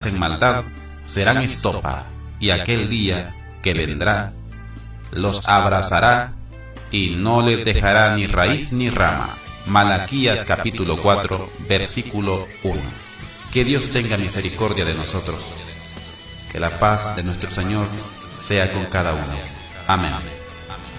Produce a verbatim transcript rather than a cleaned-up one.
hacen maldad serán estopa, y aquel día que vendrá los abrazará y no les dejará ni raíz ni rama. Malaquías capítulo cuatro, versículo uno. Que Dios tenga misericordia de nosotros. Que la paz de nuestro Señor sea con cada uno. Amén.